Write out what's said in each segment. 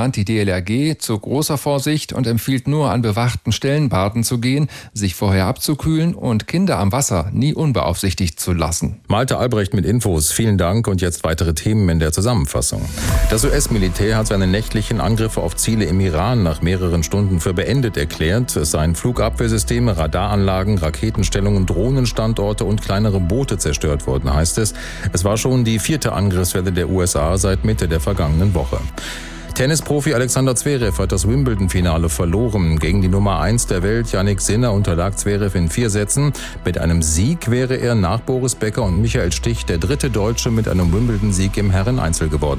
mahnt die DLRG zu großer Vorsicht und empfiehlt nur an bewachten Stellen baden zu gehen, sich vorher abzukühlen und Kinder am Wasser nie unbeaufsichtigt zu lassen. Malte Albrecht mit Infos. Vielen Dank und jetzt weitere Themen in der Zusammenfassung. Das US-Militär hat seine nächtlichen Angriffe auf Ziele im Iran nach mehreren Stunden für beendet erklärt. Es seien Flugabwehrsysteme, Radaranlagen, Raketenstellungen, Drohnenstandorte und kleinere Boote zerstört worden, heißt es. Es war schon die 4. Angriffswelle der USA seit Mitte der vergangenen Woche. Tennisprofi Alexander Zverev hat das Wimbledon-Finale verloren. Gegen die Nummer 1 der Welt, Jannik Sinner, unterlag Zverev in 4 Sätzen. Mit einem Sieg wäre er nach Boris Becker und Michael Stich der 3. Deutsche mit einem Wimbledon-Sieg im Herren-Einzel geworden.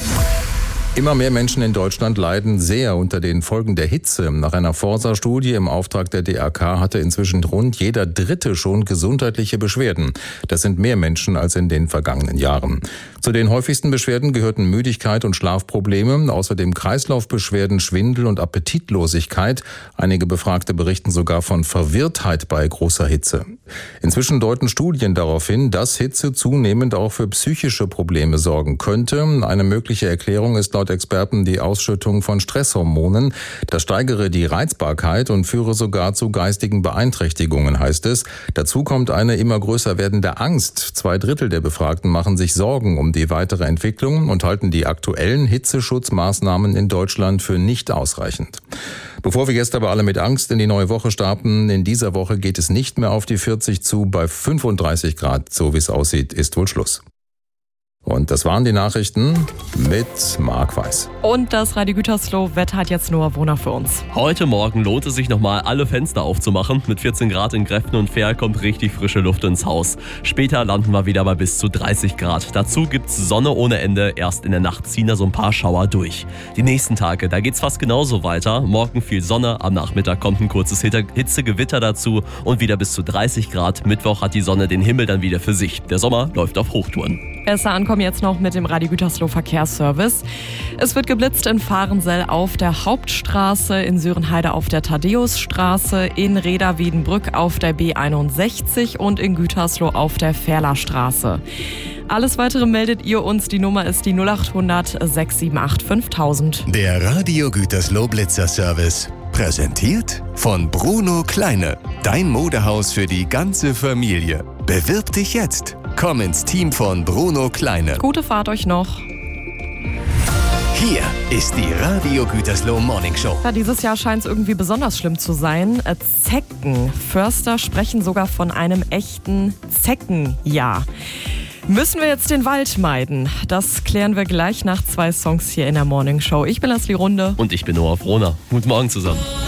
Immer mehr Menschen in Deutschland leiden sehr unter den Folgen der Hitze. Nach einer Forsa-Studie im Auftrag der DRK hatte inzwischen rund jeder Dritte schon gesundheitliche Beschwerden. Das sind mehr Menschen als in den vergangenen Jahren. Zu den häufigsten Beschwerden gehörten Müdigkeit und Schlafprobleme, außerdem Kreislaufbeschwerden, Schwindel und Appetitlosigkeit. Einige Befragte berichten sogar von Verwirrtheit bei großer Hitze. Inzwischen deuten Studien darauf hin, dass Hitze zunehmend auch für psychische Probleme sorgen könnte. Eine mögliche Erklärung ist laut Experten die Ausschüttung von Stresshormonen. Das steigere die Reizbarkeit und führe sogar zu geistigen Beeinträchtigungen, heißt es. Dazu kommt eine immer größer werdende Angst. 2/3 der Befragten machen sich Sorgen um die weitere Entwicklung und halten die aktuellen Hitzeschutzmaßnahmen in Deutschland für nicht ausreichend. Bevor wir jetzt aber alle mit Angst in die neue Woche starten, in dieser Woche geht es nicht mehr auf die 40 zu. Bei 35 Grad, so wie es aussieht, ist wohl Schluss. Und das waren die Nachrichten mit Marc Weiß. Und das Radio Gütersloh-Wetter hat jetzt nur Wohner für uns. Heute Morgen lohnt es sich nochmal, alle Fenster aufzumachen. Mit 14 Grad in Gräften und Verl kommt richtig frische Luft ins Haus. Später landen wir wieder bei bis zu 30 Grad. Dazu gibt's Sonne ohne Ende. Erst in der Nacht ziehen da so ein paar Schauer durch. Die nächsten Tage, da geht's fast genauso weiter. Morgen viel Sonne, am Nachmittag kommt ein kurzes Hitzegewitter dazu und wieder bis zu 30 Grad. Mittwoch hat die Sonne den Himmel dann wieder für sich. Der Sommer läuft auf Hochtouren. Besser ankommen jetzt noch mit dem Radio Gütersloh Verkehrsservice. Es wird geblitzt in Fahrensell auf der Hauptstraße, in Sörenheide auf der Thaddäusstraße, in Reda-Wiedenbrück auf der B61 und in Gütersloh auf der Ferlerstraße. Alles Weitere meldet ihr uns. Die Nummer ist die 0800 678 5000. Der Radio Gütersloh Blitzer Service. Präsentiert von Bruno Kleine. Dein Modehaus für die ganze Familie. Bewirb dich jetzt. Komm ins Team von Bruno Kleine. Gute Fahrt euch noch. Hier ist die Radio Gütersloh Morning Show. Ja, dieses Jahr scheint es irgendwie besonders schlimm zu sein. Zecken. Förster sprechen sogar von einem echten Zeckenjahr. Müssen wir jetzt den Wald meiden? Das klären wir gleich nach 2 Songs hier in der Morning Show. Ich bin Leslie Runde. Und ich bin Noah Frohner. Guten Morgen zusammen.